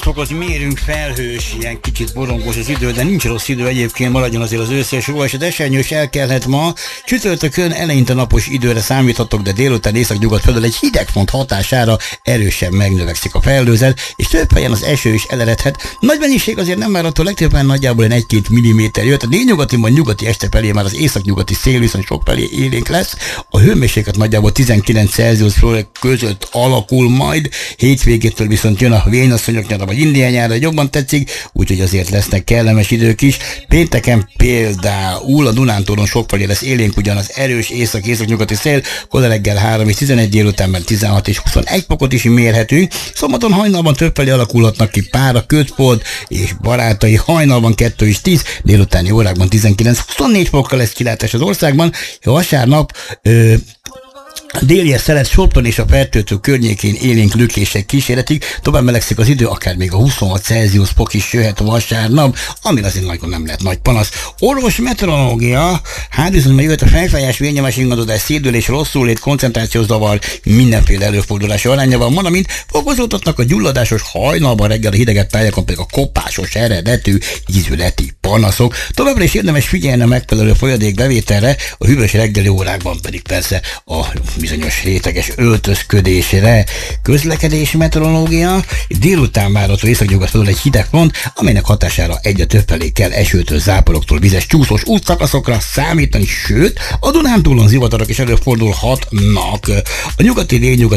Sokat mérünk, felhős, ilyen kicsit borongós az idő, de nincs rossz idő egyébként, maradjon azért az őszes róla, esernyős elkelhet ma. Csütörtökön eleinte napos időre számíthatok, de délután északnyugat felől egy hideg front hatására erősen megnövekszik a felhőzet, és több helyen az eső is eleredhet. Nagy mennyiség azért nem várható, legtöbben nagyjából 1-2 mm jött. A délnyugati, majd nyugati este felé már az északnyugati szél viszont sok felé élénk lesz. A hőmérséklet nagyjából 19 Celsius között alakul majd. Hétvégétől viszont jön a vénasszonyok nyara, vagy indián nyára, jobban tetszik, úgyhogy azért lesznek kellemes idők is. Pénteken például a Dunántúlon sokfelé lesz élénk ugyan az erős észak-északnyugati szél, kora reggel 3 és 11 délutánban 16 és 21 fokot is mérhetünk. Szombaton hajnalban többfelé alakulhatnak ki Pára, Kötfold és Barátai, hajnalban 2 és 10, délutáni órákban 19-24 fokkal lesz kilátás az országban. Vasárnap délies szelet Sopron és a Fertőtő környékén élénk lökések kísérletig, tovább melegszik az idő, akár még a 26 Celsius fok is jöhet vasárnap, amin azért nagyon nem lehet nagy panasz. Orvos meteorológia, hát viszont már jöhet a fejfájás, vérnyomás ingadozás, szédülés, rosszulét, koncentrációs zavar, mindenféle előfordulási aránya van, valamint fokozódhatnak a gyulladásos hajnalban, reggel a hidegebb tájakon pedig a kopásos eredetű ízületi panaszok. Továbbra is érdemes figyelni a megfelelő folyadék bevételre, a hűvös reggeli órákban pedig persze a bizonyos réteges öltözködésre. Közlekedési meteorológia, délután várható északnyugat felől egy hideg front, amelynek hatására egyre többfelé kell esőtől, záporoktól vizes csúszós útszakaszokra számítani, sőt, a Dunántúlon zivatarok is előfordulhatnak. A nyugati,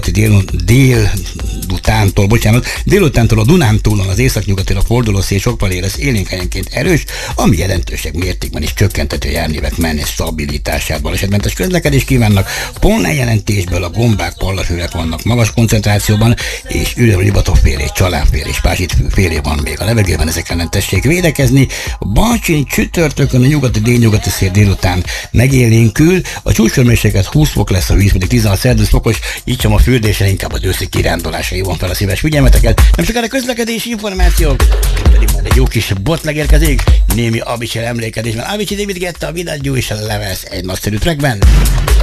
délutántól a Dunántúlon az északnyugatira forduló szél sokfelé lesz élénk helyenként erős, ami jelentőség mértékben is csökkenthető járművek menés stabilitását. Balesetmentes közlekedést kívánnak. Jelentésből a gombák, pallasőrek vannak magas koncentrációban, és Üröm-Libatok félé, Csalán-félé és Pásit félé van még a levegőben, ezek ellen tessék védekezni. A Balcsini csütörtökön a nyugati, délnyugati szél délután megélénkül, a csúcshőmérséklet 20 fok lesz, a víz pedig 16 Celsius fokos, így sem a fürdésre, inkább az őszi kirándulásra hívom fel a szíves figyelmeteket. Nem sokára közlekedési információk, pedig majd egy jó kis botleg érkezik, némi Avicii emlékezésben. Avicii, David Guetta, a Without You és a Levels egy nagyszerű trackben.